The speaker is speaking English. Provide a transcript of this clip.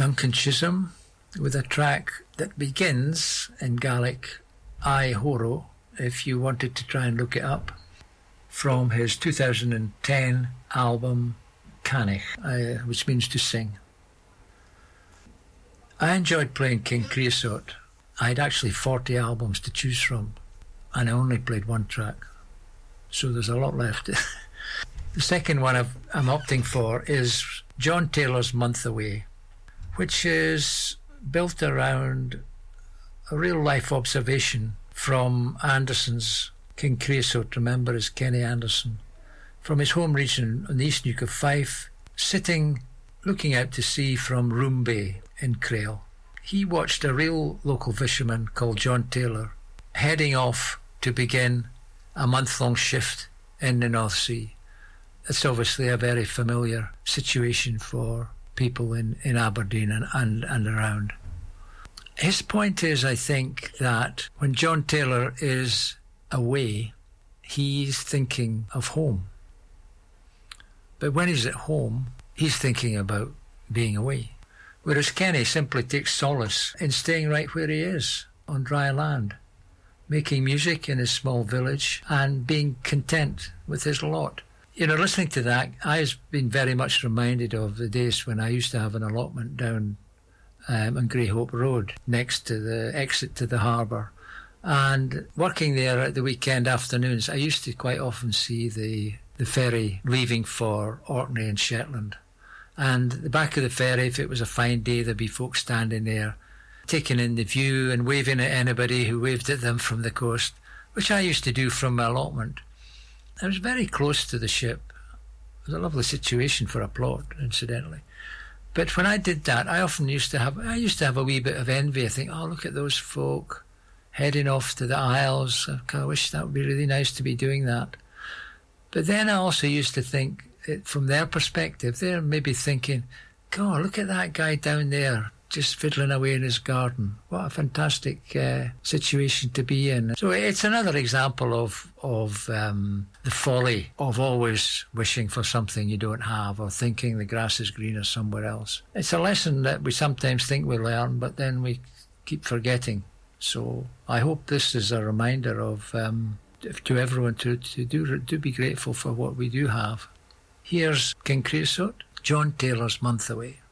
Duncan Chisholm with a track that begins in Gaelic, Ai Horo, if you wanted to try and look it up, from his 2010 album Canich, which means to sing. I enjoyed playing King Creosote. I had actually 40 albums to choose from, and I only played one track, so there's a lot left. The second one I'm opting for is John Taylor's Month Away, which is built around a real-life observation from Anderson's King Creosote, remember, is Kenny Anderson, from his home region on the East Neuk of Fife, sitting, looking out to sea from Room Bay in Crail. He watched a real local fisherman called John Taylor heading off to begin a month-long shift in the North Sea. It's obviously a very familiar situation for people in Aberdeen and around. His point is, I think, that when John Taylor is away, he's thinking of home. But when he's at home, he's thinking about being away. Whereas Kenny simply takes solace in staying right where he is, on dry land, making music in his small village and being content with his lot. You know, listening to that, I've been very much reminded of the days when I used to have an allotment down on Greyhope Road, next to the exit to the harbour. And working there at the weekend afternoons, I used to quite often see the ferry leaving for Orkney and Shetland. And at the back of the ferry, if it was a fine day, there'd be folks standing there, taking in the view and waving at anybody who waved at them from the coast, which I used to do from my allotment. I was very close to the ship. It was a lovely situation for a plot, incidentally. But when I did that, I used to have a wee bit of envy. I think, oh, look at those folk heading off to the Isles. I wish that would be really nice to be doing that. But then I also used to think, from their perspective, they're maybe thinking, God, look at that guy down there, just fiddling away in his garden. What a fantastic situation to be in. So it's another example of the folly of always wishing for something you don't have, or thinking the grass is greener somewhere else. It's a lesson that we sometimes think we learn, but then we keep forgetting. So I hope this is a reminder of to everyone to do be grateful for what we do have. Here's King Creosote, John Taylor's Month Away.